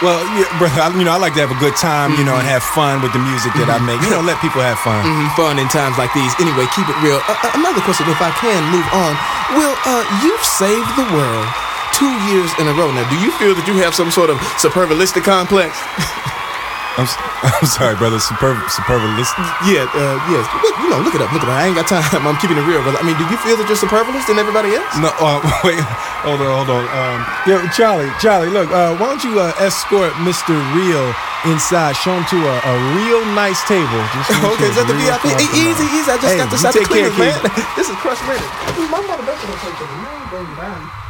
Well, yeah, brother, I like to have a good time, and have fun with the music that I make. Let people have fun. Fun in times like these. Anyway, keep it real. Another question, if I can move on. Will, you've saved the world 2 years in a row now. Do you feel that you have some sort of supervilistic complex? I'm sorry, brother. Superfluous. Yeah, yes. Look it up. I ain't got time. I'm keeping it real, brother. I mean, do you feel that you're superfluous than everybody else? No, wait. Hold on. Charlie, look. Why don't you escort Mr. Real inside? Show him to a real nice table. Okay, is that the VIP? Easy. I just got this out of cleaners, man. This is Crush Rated. My mother better gonna take the man.